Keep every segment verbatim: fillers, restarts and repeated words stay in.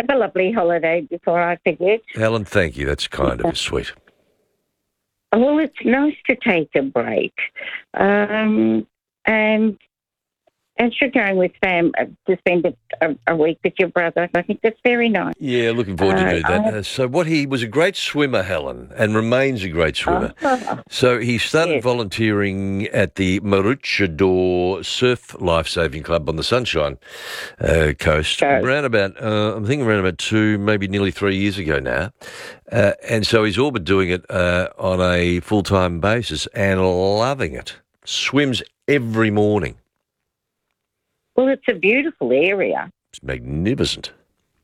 Have a lovely holiday before I forget. Helen, thank you. That's kind of you, sweet. Well, it's nice to take a break. Um, and as you're going with Sam uh, to spend a, a, a week with your brother, I think that's very nice. Yeah, looking forward to Uh, do that. I- Uh, so what he was a great swimmer, Helen, and remains a great swimmer. Oh, So he started yes. volunteering at the Maroochydore Surf Lifesaving Club on the Sunshine uh, Coast Coast. around about, uh, I'm thinking around about two, maybe nearly three years ago now. Uh, and so he's all but doing it uh, on a full-time basis and loving it. Swims every morning. Well, it's a beautiful area. It's magnificent.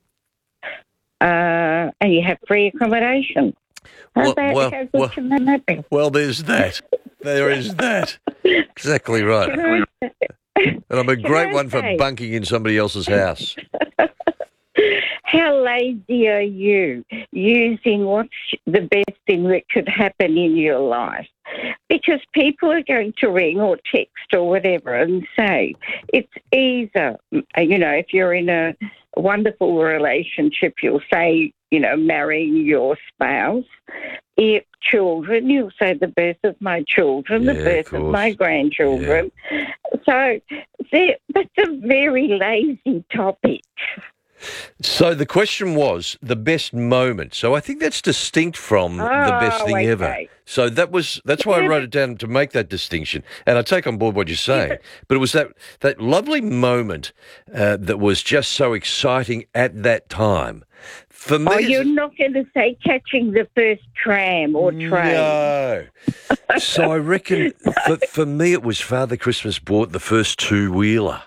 Uh, and you have free accommodation. How Well- about well- how good well- can that be? Well, there's that. There is that. Exactly right. Can I- And I'm a Can great I one for say- bunking in somebody else's house. How lazy are you using what's the best thing that could happen in your life? Because people are going to ring or text or whatever and say it's easier. You know, if you're in a wonderful relationship, you'll say, you know, marrying your spouse. If children, you'll say the birth of my children, Yeah, the of birth of, course. my grandchildren. So there- that's a very lazy topic. So the question was the best moment. So I think that's distinct from the best Oh, thing okay. ever. So that was that's why I wrote it down to make that distinction. And I take on board what you're saying. But it was that that lovely moment uh, that was just so exciting at that time. For me, Oh, it's- you're not going to say catching the first tram or train. No. So I reckon for, for me it was Father Christmas bought the first two wheeler.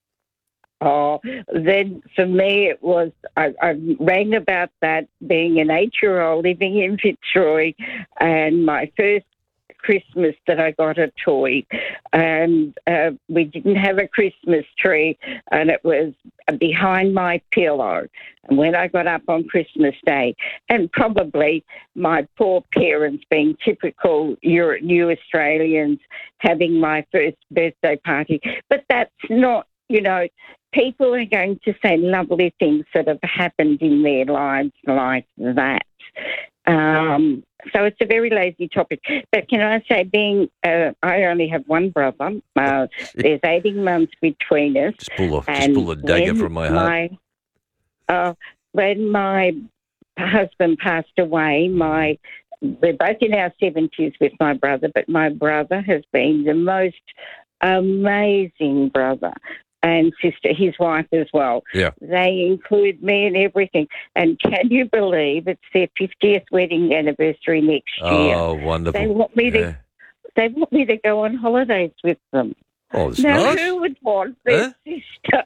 Oh, then for me it was, I, I rang about that being an eight-year-old living in Fitzroy, and my first Christmas that I got a toy, and uh, we didn't have a Christmas tree, and it was behind my pillow. And when I got up on Christmas Day, and probably my poor parents being typical Euro- New Australians having my first birthday party, but that's not, you know, people are going to say lovely things that have happened in their lives like that. Um, so it's a very lazy topic. But can I say, being, uh, I only have one brother. Uh, there's eighteen months between us. Just pull a, just And pull a dagger when from my heart. My, uh, when my husband passed away, my we're both in our seventies with my brother, but my brother has been the most amazing brother and sister, his wife as well. Yeah. They include me in everything. And can you believe it's their fiftieth wedding anniversary next year? Oh, wonderful. They want me to Yeah. they want me to go on holidays with them. Oh, it's Now, nice. who would want their Huh? sister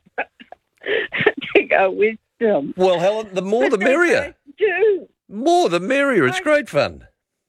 to go with them? Well, Helen, the more the But they merrier. don't do. More the merrier. It's great fun.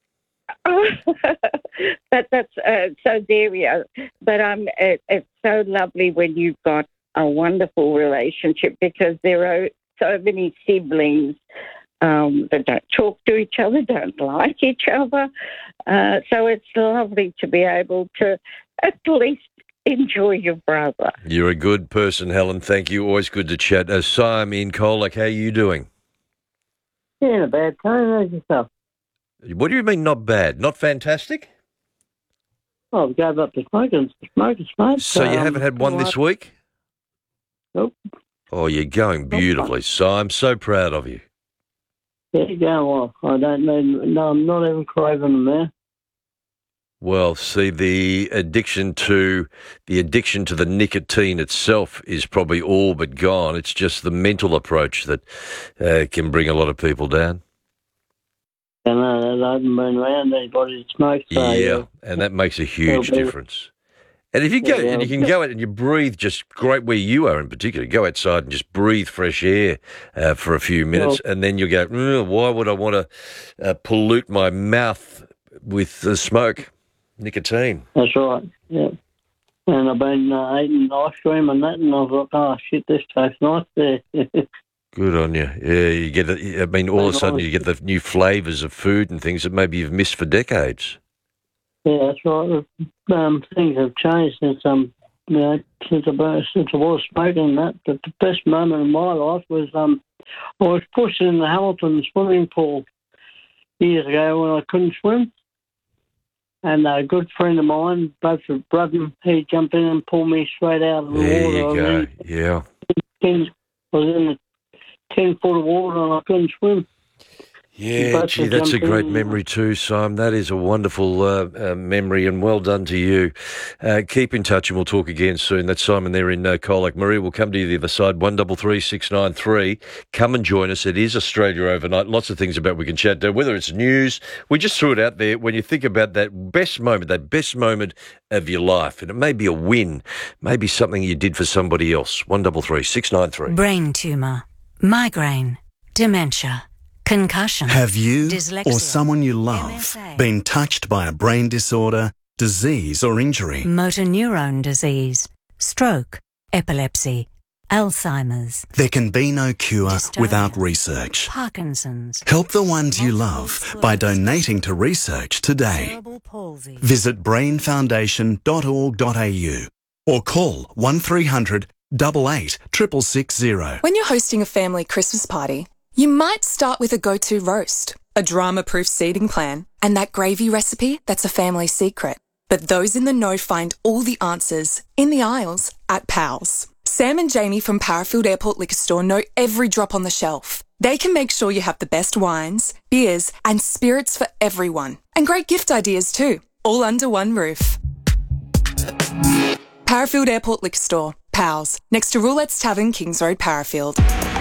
but that's uh, so there we are. But um, it, it's so lovely when you've got a wonderful relationship, because there are so many siblings um, that don't talk to each other, don't like each other. Uh, so it's lovely to be able to at least enjoy your brother. You're a good person, Helen. Thank you. Always good to chat. Uh, Sim in Colac, how are you doing? Yeah, not bad. How's yourself? What do you mean not bad? Not fantastic? Oh, we gave up the smoking, smoking, smoke. So you um, haven't had one this week? Nope. Oh, you're going beautifully. So I'm so proud of you. There you go. Well, I don't need, no, I'm not even craving them there. Well, see, the addiction to the addiction to the nicotine itself is probably all but gone. It's just the mental approach that uh, can bring a lot of people down. I know, I haven't been around anybody that smokes. So, Yeah, and that makes a huge It'll be- difference. And if you go, Yeah. and you can go out and you breathe just great where you are in particular, go outside and just breathe fresh air uh, for a few minutes, and then you'll go, "Mm, why would I want to uh, pollute my mouth with the smoke, nicotine? That's right, yeah. And I've been uh, eating ice cream and that, and I thought, oh, shit, this tastes nice there. Good on you. Yeah, you get. The, I mean, all of a sudden you get the new flavours of food and things that maybe you've missed for decades. Yeah, that's right. Um, things have changed since um, you know, since I, since I was smoking that. But the best moment of my life was um, I was pushed in the Hamilton swimming pool years ago when I couldn't swim. And a good friend of mine, both of brother, he jumped in and pulled me straight out of the There water. you I go. mean, Yeah. ten, I was in the ten foot of water and I couldn't swim. Yeah, Both gee, of that's a jumped great in. memory too, Simon. That is a wonderful uh, uh, memory, and well done to you. Uh, keep in touch and we'll talk again soon. That's Simon there in uh, Colac. Maria, we'll come to you the other side, one three three, six nine three. Come and join us. It is Australia Overnight. Lots of things about we can chat to, whether it's news. We just threw it out there. When you think about that best moment, that best moment of your life, and it may be a win, maybe something you did for somebody else, one three three, six nine three. Brain tumour, migraine, dementia, concussion. Have you dyslexia, or someone you M love S A, been touched by a brain disorder, disease or injury? motor neurone disease, stroke, epilepsy, Alzheimer's, There can be no cure Dystonia. without research. Parkinson's, Help the ones you multiple love by sclerosis, donating to research today. cerebral palsy. Visit brain foundation dot org dot a u or call one three hundred, eight eight, six six six zero. When you're hosting a family Christmas party, you might start with a go-to roast, a drama-proof seating plan, and that gravy recipe that's a family secret. But those in the know find all the answers in the aisles at Pals. Sam and Jamie from Parafield Airport Liquor Store know every drop on the shelf. They can make sure you have the best wines, beers, and spirits for everyone. And great gift ideas too, all under one roof. Parafield Airport Liquor Store, Pals, next to Roulette's Tavern, Kings Road, Parafield.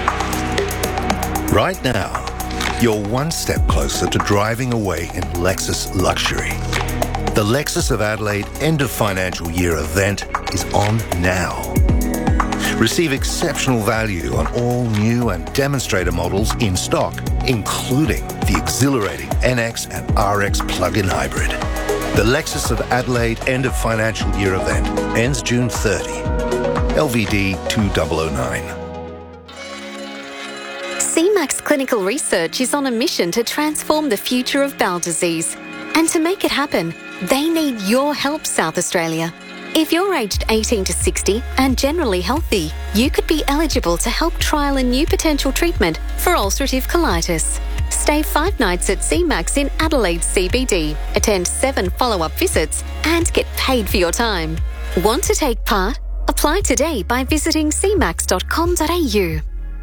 Right now, you're one step closer to driving away in Lexus luxury. The Lexus of Adelaide end of financial year event is on now. Receive exceptional value on all new and demonstrator models in stock, including the exhilarating N X and R X plug-in hybrid. The Lexus of Adelaide end of financial year event ends June thirtieth. L V D two thousand nine. C MAX Clinical Research is on a mission to transform the future of bowel disease. And to make it happen, they need your help, South Australia. If you're aged eighteen to sixty and generally healthy, you could be eligible to help trial a new potential treatment for ulcerative colitis. Stay five nights at C MAX in Adelaide C B D, attend seven follow-up visits, and get paid for your time. Want to take part? Apply today by visiting c max dot com dot a u.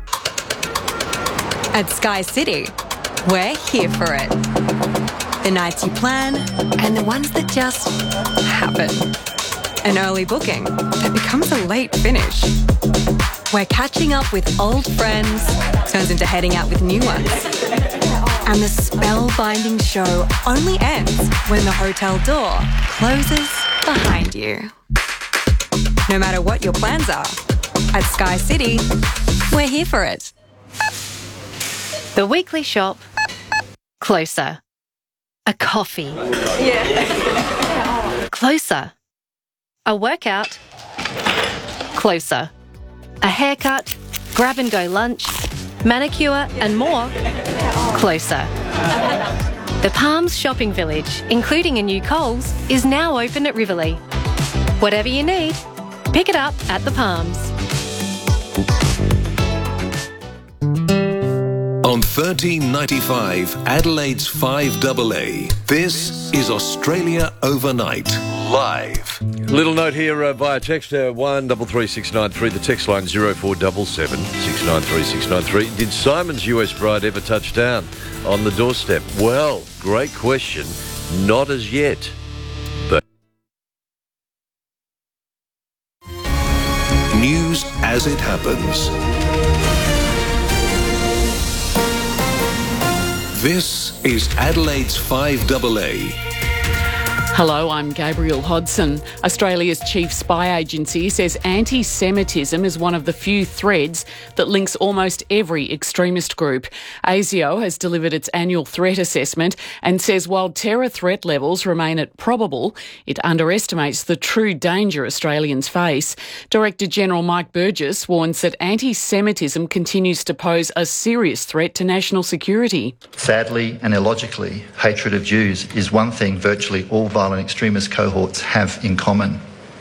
At Sky City, we're here for it. The nights you plan and the ones that just happen. An early booking that becomes a late finish. Where catching up with old friends turns into heading out with new ones. And the spellbinding show only ends when the hotel door closes behind you. No matter what your plans are, at Sky City, we're here for it. The weekly shop. Closer. A coffee. Yeah. Closer. A workout. Closer. A haircut. Grab and go lunch. Manicure and more. Closer. The Palms Shopping Village, including a new Coles, is now open at Riverlea. Whatever you need, pick it up at the Palms. On thirteen ninety-five, Adelaide's five A A, this is Australia Overnight, live. Little note here uh, via text, uh, one three three six nine three, the text line zero four seven seven, six nine three six nine three. Did Simon's U S bride ever touch down on the doorstep? Well, great question. Not as yet. But News as it happens. This is Adelaide's five A A. Hello, I'm Gabrielle Hodson. Australia's chief spy agency says anti-Semitism is one of the few threads that links almost every extremist group. ASIO has delivered its annual threat assessment and says while terror threat levels remain at probable, it underestimates the true danger Australians face. Director General Mike Burgess warns that anti-Semitism continues to pose a serious threat to national security. Sadly and illogically, hatred of Jews is one thing virtually all violent extremist cohorts have in common.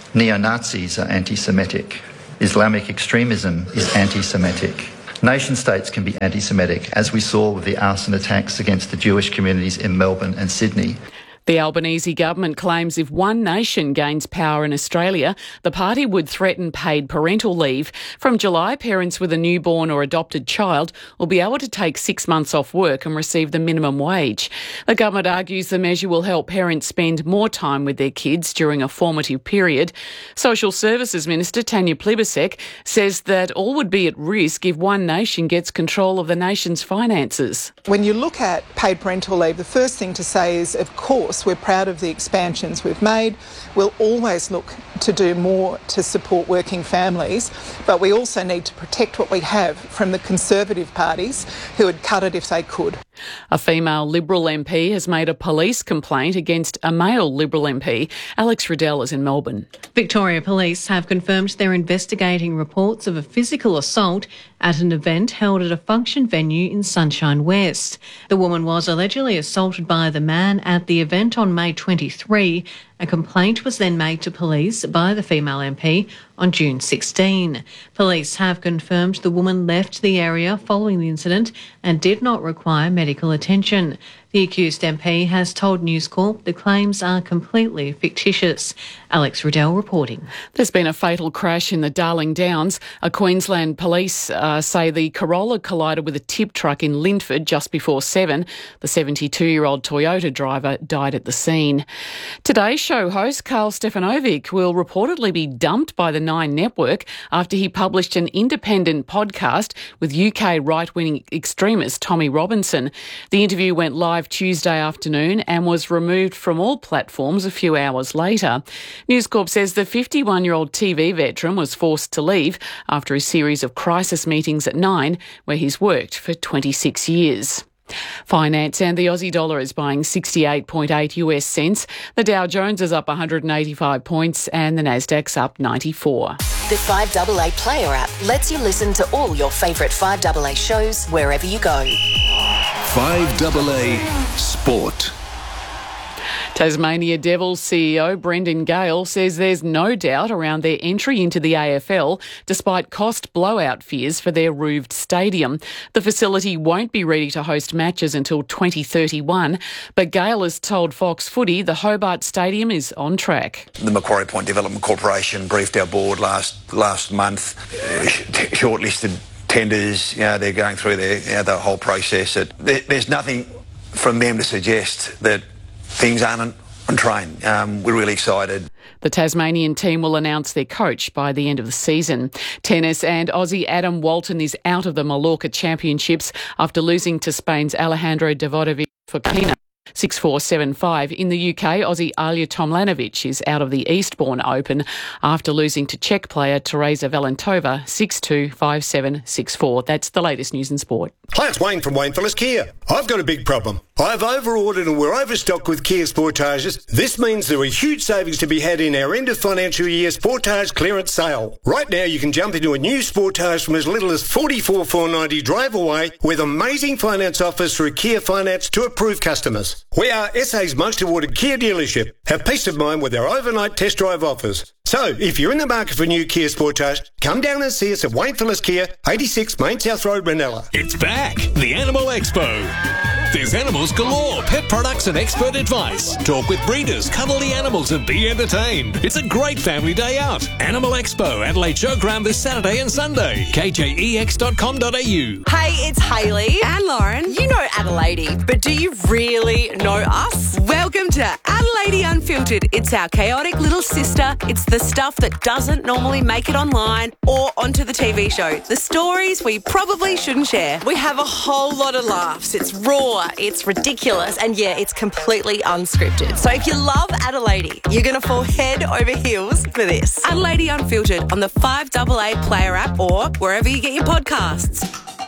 Neo-Nazis are anti-Semitic. Islamic extremism is anti-Semitic. Nation-states can be anti-Semitic, as we saw with the arson attacks against the Jewish communities in Melbourne and Sydney. The Albanese government claims if One Nation gains power in Australia, the party would threaten paid parental leave. From July, parents with a newborn or adopted child will be able to take six months off work and receive the minimum wage. The government argues the measure will help parents spend more time with their kids during a formative period. Social Services Minister Tanya Plibersek says that all would be at risk if One Nation gets control of the nation's finances. When you look at paid parental leave, the first thing to say is, of course, we're proud of the expansions we've made. We'll always look to do more to support working families, but we also need to protect what we have from the Conservative parties who would cut it if they could. A female Liberal M P has made a police complaint against a male Liberal M P. Alex Riddell is in Melbourne. Victoria Police have confirmed they're investigating reports of a physical assault at an event held at a function venue in Sunshine West. The woman was allegedly assaulted by the man at the event on May twenty-third. A complaint was then made to police by the female M P on June sixteenth. Police have confirmed the woman left the area following the incident and did not require medical attention. The accused M P has told News Corp the claims are completely fictitious. Alex Riddell reporting. There's been a fatal crash in the Darling Downs. A Queensland police uh, say the Corolla collided with a tip truck in Lindford just before seven. The seventy-two-year-old Toyota driver died at the scene. Today's show host Karl Stefanovic will reportedly be dumped by the Nine Network after he published an independent podcast with U K right-wing extremist Tommy Robinson. The interview went live Tuesday afternoon and was removed from all platforms a few hours later. News Corp says the fifty-one-year-old T V veteran was forced to leave after a series of crisis meetings at Nine, where he's worked for twenty-six years. Finance and the Aussie dollar is buying sixty-eight point eight US cents. The Dow Jones is up one hundred eighty-five points and the Nasdaq's up ninety-four. The five A A Player app lets you listen to all your favourite five A A shows wherever you go. five A A Sport. Tasmania Devils C E O Brendan Gale says there's no doubt around their entry into the A F L despite cost blowout fears for their roofed stadium. The facility won't be ready to host matches until twenty thirty-one, but Gale has told Fox Footy the Hobart Stadium is on track. The Macquarie Point Development Corporation briefed our board last last month, uh, shortlisted tenders. You know, they're going through their, you know, the whole process. It, there, there's nothing from them to suggest that things aren't on train. Um, we're really excited. The Tasmanian team will announce their coach by the end of the season. Tennis and Aussie Adam Walton is out of the Mallorca Championships after losing to Spain's Alejandro Davidovich Fokina six four, seven five. In the U K, Aussie Alja Tomljanovic is out of the Eastbourne Open after losing to Czech player Teresa Valentova six two, five seven, six four. That's the latest news in sport. Hi, it's Wayne from Wayne Phillips Kia. I've got a big problem. I've over-ordered and we're overstocked with Kia Sportages. This means there are huge savings to be had in our end of financial year Sportage clearance sale. Right now you can jump into a new Sportage from as little as forty-four thousand four hundred ninety drive away with amazing finance offers through Kia Finance to approved customers. We are S A's most awarded Kia dealership. Have peace of mind with our overnight test drive offers. So, if you're in the market for a new Kia Sportage, come down and see us at Wayne Phillips Kia, eighty-six Main South Road, Ranella. It's back, the Animal Expo. There's animals galore, pet products and expert advice. Talk with breeders, cuddle the animals and be entertained. It's a great family day out. Animal Expo, Adelaide Showground this Saturday and Sunday. K J E X dot com dot a u. Hey, it's Hayley and Lauren. You know Adelaide, but do you really know us? Welcome to Adelaide Unfiltered. It's our chaotic little sister. It's the stuff that doesn't normally make it online or onto the T V show. The stories we probably shouldn't share. We have a whole lot of laughs. It's raw, it's ridiculous, and yeah, it's completely unscripted. So if you love Adelaide, you're going to fall head over heels for this. Adelaide Unfiltered on the five A A Player app or wherever you get your podcasts.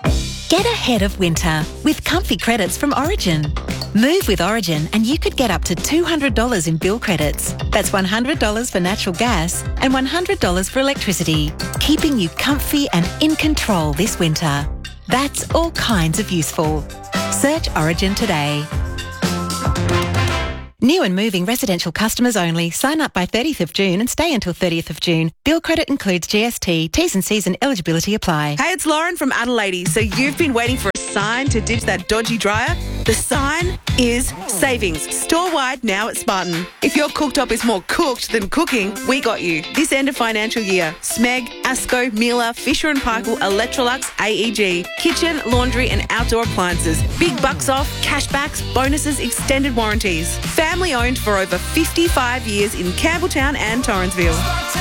Get ahead of winter with comfy credits from Origin. Move with Origin and you could get up to two hundred dollars in bill credits. That's one hundred dollars for natural gas and one hundred dollars for electricity, keeping you comfy and in control this winter. That's all kinds of useful. Search Origin today. New and moving residential customers only. Sign up by thirtieth of June and stay until thirtieth of June. Bill credit includes G S T. T's and C's and eligibility apply. Hey, it's Lauren from Adelaide. So you've been waiting for a sign to ditch that dodgy dryer? The sign is savings. Store-wide now at Spartan. If your cooktop is more cooked than cooking, we got you. This end of financial year, Smeg, Asco, Miele, Fisher and Paykel, Electrolux, A E G, kitchen, laundry and outdoor appliances. Big bucks off, cashbacks, bonuses, extended warranties. Family owned for over fifty-five years in Campbelltown and Torrensville.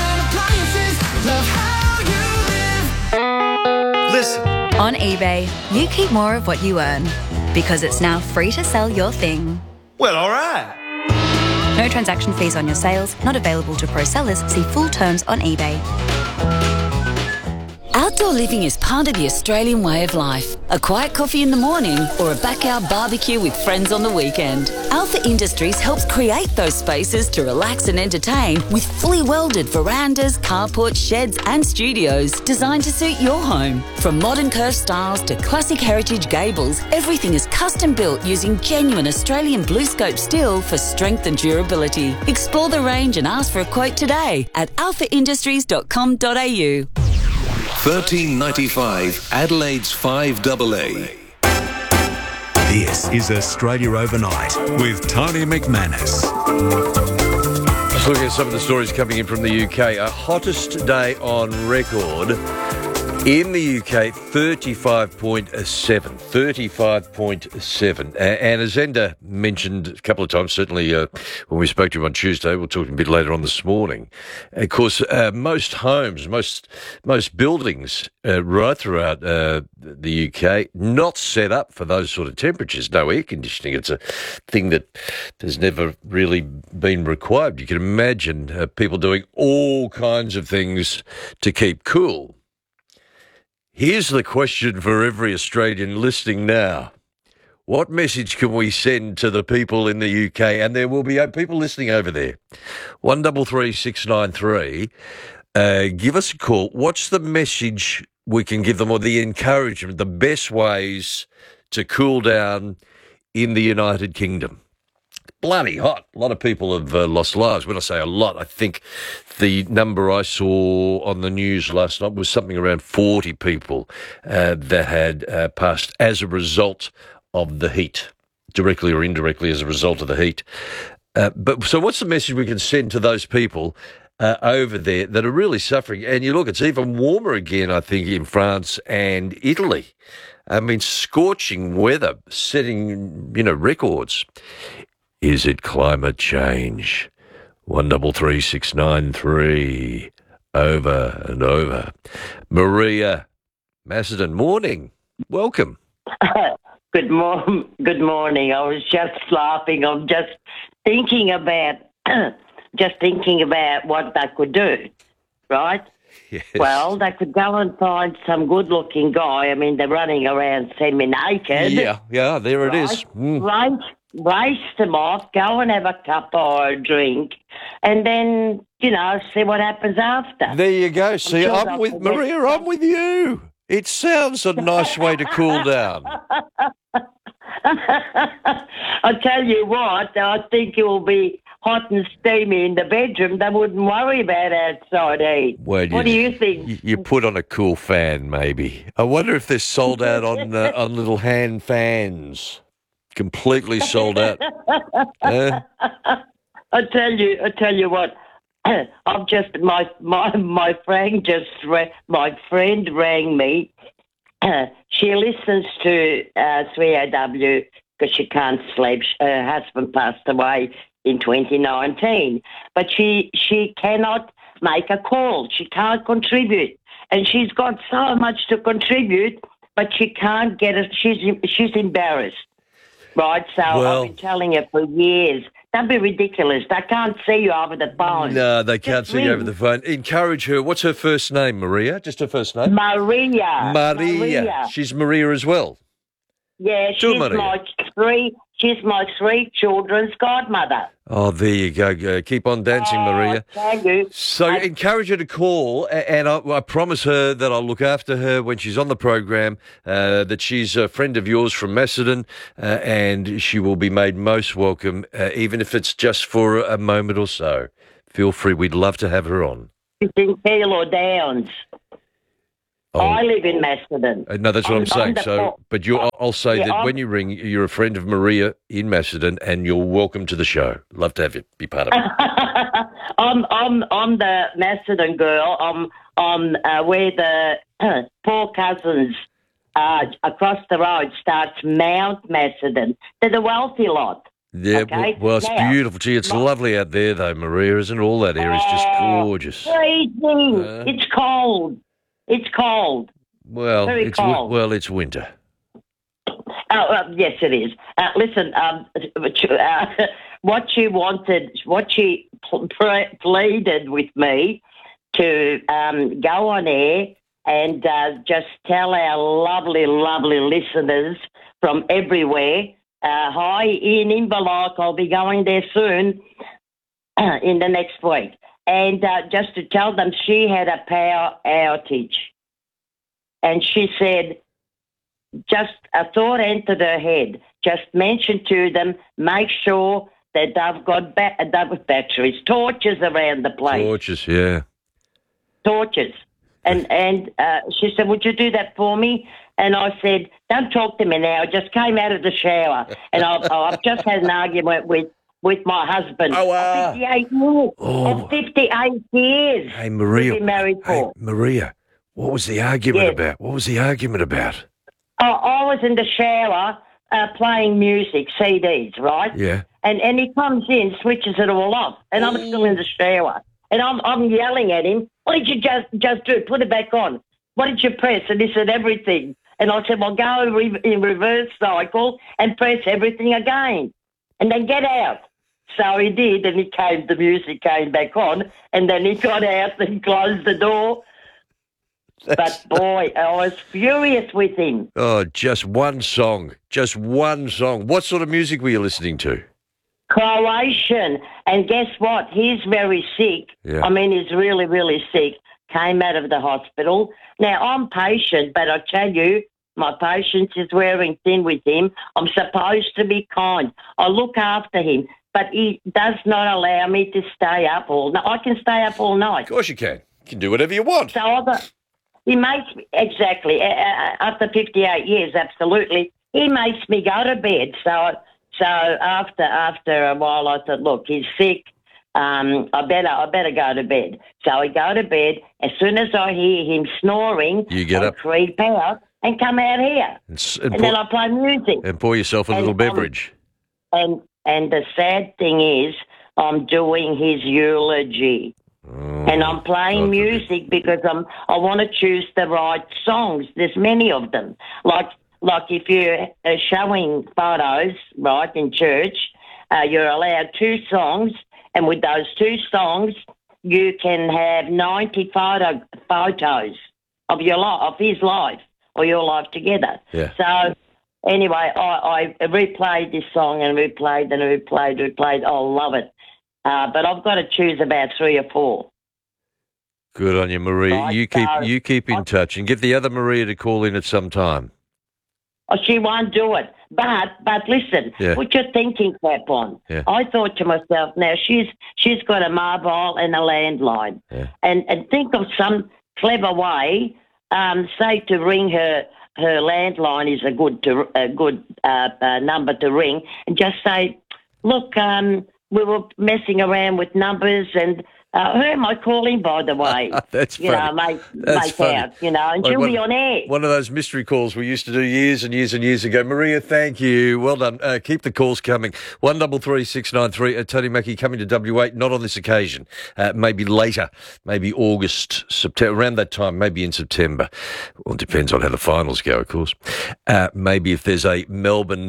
Listen. On eBay, you keep more of what you earn because it's now free to sell your thing. Well, all right. No transaction fees on your sales, not available to pro sellers. See full terms on eBay. Outdoor living is part of the Australian way of life. A quiet coffee in the morning or a backyard barbecue with friends on the weekend. Alpha Industries helps create those spaces to relax and entertain with fully welded verandas, carports, sheds and studios designed to suit your home. From modern curved styles to classic heritage gables, everything is custom built using genuine Australian BlueScope steel for strength and durability. Explore the range and ask for a quote today at alpha industries dot com dot a u. thirteen ninety-five Adelaide's five double A. This is Australia Overnight with Tony McManus. Let's look at some of the stories coming in from the U K. A hottest day on record in the U K, thirty-five point seven. thirty-five point seven. And as Enda mentioned a couple of times, certainly uh, when we spoke to him on Tuesday, we'll talk a bit later on this morning. Of course, uh, most homes, most most buildings uh, right throughout uh, the U K, not set up for those sort of temperatures. No air conditioning. It's a thing that has never really been required. You can imagine uh, people doing all kinds of things to keep cool. Here's the question for every Australian listening now. What message can we send to the people in the U K? And there will be people listening over there. one three three six nine three. Uh, give us a call. What's the message we can give them, or the encouragement, the best ways to cool down in the United Kingdom? Bloody hot. A lot of people have uh, lost lives. When I say a lot, I think the number I saw on the news last night was something around forty people uh, that had uh, passed as a result of the heat, directly or indirectly as a result of the heat. Uh, but so what's the message we can send to those people uh, over there that are really suffering? And you look, it's even warmer again, I think, in France and Italy. I mean, scorching weather, setting, you know, records. Is it climate change? one three three six nine three. Over and over. Maria Macedon, morning. Welcome. Good morning. Good morning. I was just laughing. I'm just thinking about, just thinking about what they could do, right? Yes. Well, they could go and find some good-looking guy. I mean, they're running around semi-naked. Yeah, yeah, there it right? is. Mm. Right. Race them off, go and have a cup or a drink, and then, you know, see what happens after. There you go. See, sure I'm with Maria, I'm with you. It sounds a nice way to cool down. I'll tell you what, I think it will be hot and steamy in the bedroom. They wouldn't worry about outside heat. Well, what do you think? You, you put on a cool fan, maybe. I wonder if they're sold out on uh, on little hand fans. Completely sold out. uh, I tell you, I tell you what. I've just my my my friend just my friend rang me. She listens to uh, three A W because she can't sleep. Her husband passed away in twenty nineteen, but she she cannot make a call. She can't contribute, and she's got so much to contribute, but she can't get it. She's she's embarrassed. Right, so well, I've been telling her for years, don't be ridiculous. They can't see you over the phone. No, they can't Just see you ring. over the phone. Encourage her. What's her first name, Maria? Just her first name? Maria. Maria. Maria. She's Maria as well. Yeah, Do she's Maria. like three. she's my three children's godmother. Oh, there you go. go. Keep on dancing, Oh, Maria. thank you. So I- encourage her to call, a- and I, I promise her that I'll look after her when she's on the program, uh, that she's a friend of yours from Macedon, uh, and she will be made most welcome, uh, even if it's just for a moment or so. Feel free. We'd love to have her on. She's in Keilor Downs. Oh. I live in Macedon. Uh, No, that's what I'm, saying. the So, po- but you, I'll, I'll say Yeah, that I'm- when you ring, you're a friend of Maria in Macedon, and you're welcome to the show. Love to have you be part of it. I'm I'm I'm the Macedon girl. I'm I'm uh, where the uh, four cousins uh, across the road starts Mount Macedon. They're the wealthy lot. Yeah, Okay, well, well, it's now- beautiful. Gee, it's lovely out there, though, Maria, isn't it? All that area's just gorgeous. Freezing. Uh. It's cold. It's cold. Well, very it's wi- cold. well, it's winter. Oh, uh, yes, it is. Uh, listen, um, uh, what she wanted, what she pl- pre- pleaded with me to um, go on air and uh, just tell our lovely, lovely listeners from everywhere, uh, hi, Ian Inverloch, I'll be going there soon in the next week. And uh, just to tell them she had a power outage. And she said, just a thought entered her head. Just mention to them, make sure that they've got ba- they've batteries, torches around the place, Gorgeous, yeah. torches. And and uh, she said, would you do that for me? And I said, don't talk to me now. I just came out of the shower, and I've, I've just had an argument with, with my husband. Oh, uh, of fifty-eight years. Oh. Of fifty-eight years. Hey, Maria. We've been married Hey, for. Maria, what was the argument Yes. about? What was the argument about? I, I was in the shower uh, playing music, C Ds, right? Yeah. And and he comes in, switches it all off, and I'm still in the shower, and I'm I'm yelling at him. What did you just just do? Put it back on. What did you press? And he said everything. And I said, well, go in, re- in reverse cycle and press everything again, and then get out. So he did, and he came. The music came back on, and then he got out and closed the door. But boy, I was furious with him. Oh, just one song. Just one song. What sort of music were you listening to? Croatian. And guess what? He's very sick. Yeah. I mean, he's really, really sick. Came out of the hospital. Now, I'm patient, but I tell you, my patience is wearing thin with him. I'm supposed to be kind. I look after him, but he does not allow me to stay up all night. I can stay up all night. Of course you can. You can do whatever you want. So I got, he makes me, exactly, uh, uh, after fifty-eight years, absolutely, he makes me go to bed. So so after after a while, I thought, look, he's sick. Um, I better I better go to bed. So I go to bed. As soon as I hear him snoring, You get I up. creep out and come out here. And, s- And, and, then pour, I play music. and pour yourself a And, little um, beverage. And and the sad thing is, I'm doing his eulogy. And I'm playing music because I'm, I want to choose the right songs. There's many of them. Like like if you're uh, showing photos, right, in church, uh, you're allowed two songs, and with those two songs, you can have ninety photo photos of your life, of his life, or your life together. Yeah. So anyway, I, I replayed this song and replayed and replayed, replayed. I love it. Uh, but I've got to choose about three or four. Good on you, Maria. Right, you keep so- you keep in touch and get the other Maria to call in at some time. Oh, she won't do it. But but listen, Yeah. put your thinking cap on. Yeah. I thought to myself, now she's she's got a mobile and a landline, Yeah. and and think of some clever way. Um, say to ring her her landline is a good to a good uh, uh, number to ring, and just say, look, um, we were messing around with numbers and. Uh, who am I calling, by the way? That's you funny. know, make, That's make funny. out, you know, and Like she'll one- be on air. One of those mystery calls we used to do years and years and years ago. Maria, thank you. Well done. Uh, keep the calls coming. One double three six nine three. Uh, Tony Mackie coming to W eight. Not on this occasion. Uh, maybe later. Maybe August, September. Around that time. Maybe in September. Well, it depends on how the finals go, of course. Uh, maybe if there's a Melbourne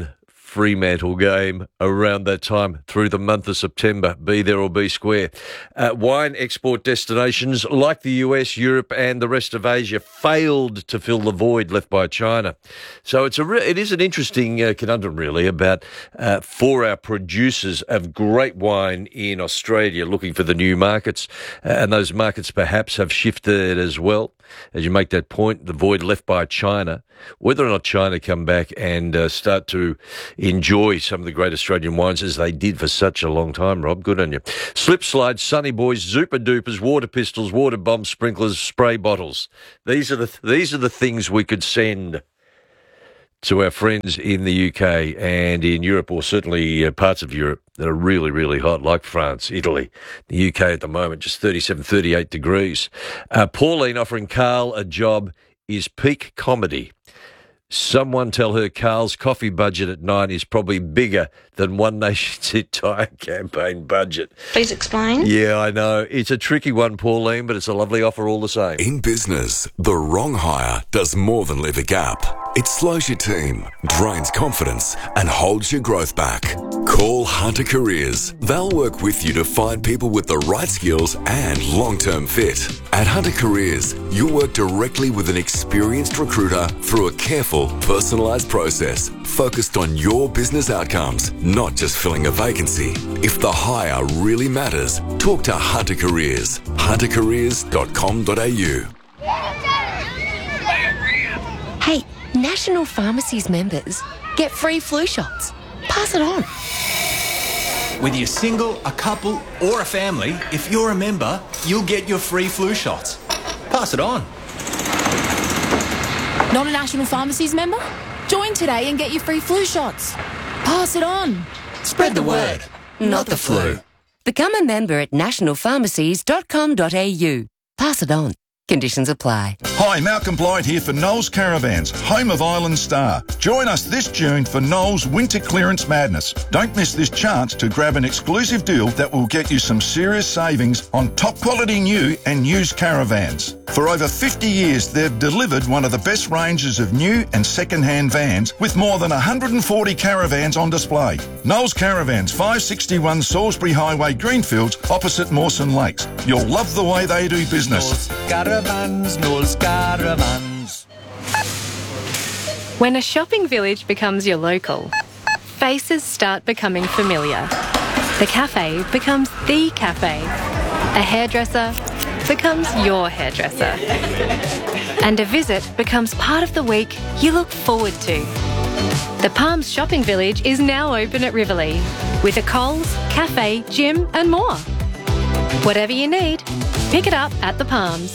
Fremantle game around that time through the month of September. Be there or be square. Uh, wine export destinations like the U S, Europe and the rest of Asia failed to fill the void left by China. So it's a re- it is an interesting uh, conundrum, really, about uh, for our producers of great wine in Australia looking for the new markets. Uh, and those markets perhaps have shifted as well. As you make that point, the void left by China, whether or not China come back and uh, start to enjoy some of the great Australian wines as they did for such a long time, Rob, good on you. Slip slides, Sunny Boys, Zupa Dupas, water pistols, water bombs, sprinklers, spray bottles. These are the these are the things we could send to our friends in the U K and in Europe, or certainly uh, parts of Europe that are really, really hot, like France, Italy. The U K at the moment, just thirty-seven, thirty-eight degrees. Uh, Pauline offering Carl a job is peak comedy. Someone tell her Carl's coffee budget at nine is probably bigger than One Nation's entire campaign budget. Please explain. Yeah, I know. It's a tricky one, Pauline, but it's a lovely offer all the same. In business, the wrong hire does more than leave a gap. It slows your team, drains confidence, and holds your growth back. Call Hunter Careers. They'll work with you to find people with the right skills and long-term fit. At Hunter Careers, you'll work directly with an experienced recruiter through a careful, personalised process focused on your business outcomes, not just filling a vacancy. If the hire really matters, talk to Hunter Careers. hunter careers dot com dot a u. Hey, National Pharmacies members get free flu shots. Pass it on. Whether you're single, a couple, or a family, if you're a member, you'll get your free flu shots. Pass it on. Not a National Pharmacies member? Join today and get your free flu shots. Pass it on. Spread the word, not the flu. Become a member at national pharmacies dot com dot a u. Pass it on. Conditions apply. Hi, Malcolm Blyde here for Knowles Caravans, home of Island Star. Join us this June for Knowles Winter Clearance Madness. Don't miss this chance to grab an exclusive deal that will get you some serious savings on top quality new and used caravans. For over fifty years, they've delivered one of the best ranges of new and second-hand vans with more than one hundred forty caravans on display. Knowles Caravans, five sixty-one Salisbury Highway, Greenfields, opposite Mawson Lakes. You'll love the way they do business. Caravans, Knowles Caravans. When a shopping village becomes your local, faces start becoming familiar. The cafe becomes the cafe. A hairdresser becomes your hairdresser. And a visit becomes part of the week you look forward to. The Palms Shopping Village is now open at Riverlea with a Coles, cafe, gym and more. Whatever you need, pick it up at the Palms.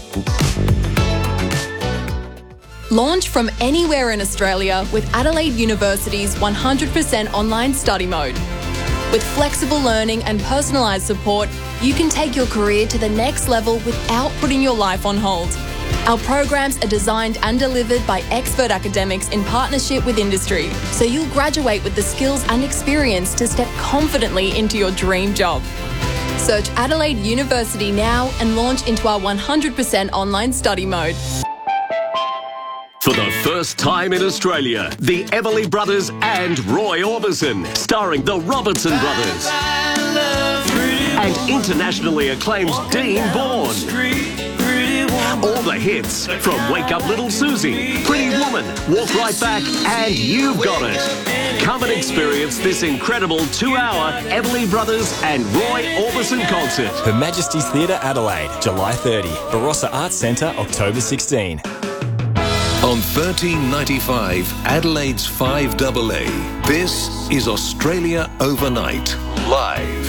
Launch from anywhere in Australia with Adelaide University's one hundred percent online study mode. With flexible learning and personalised support, you can take your career to the next level without putting your life on hold. Our programs are designed and delivered by expert academics in partnership with industry, so you'll graduate with the skills and experience to step confidently into your dream job. Search Adelaide University now and launch into our one hundred percent online study mode. For the first time in Australia, the Everly Brothers and Roy Orbison, starring the Robertson Brothers. And internationally acclaimed Dean Bourne. All the hits from Wake Up Little Susie, Pretty Woman, Walk Right Back, and You've Got It. Come and experience this incredible two-hour Everly Brothers and Roy Orbison concert. Her Majesty's Theatre, Adelaide, July thirtieth. Barossa Arts Centre, October sixteenth. On thirteen ninety-five, Adelaide's five double A, this is Australia Overnight, live.